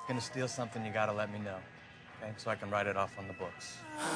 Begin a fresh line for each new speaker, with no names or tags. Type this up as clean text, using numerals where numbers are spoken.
gonna steal something, you gotta let me know, okay? So I can write it off on the books.